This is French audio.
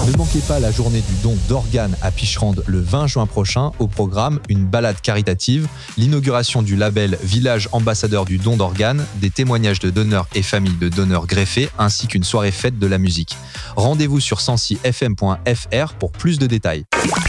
Ne manquez pas la journée du don d'organes à Picherande le 20 juin prochain. Au programme, une balade caritative, l'inauguration du label Village ambassadeur du don d'organes, des témoignages de donneurs et familles de donneurs greffés, ainsi qu'une soirée fête de la musique. Rendez-vous sur 106fm.fr pour plus de détails.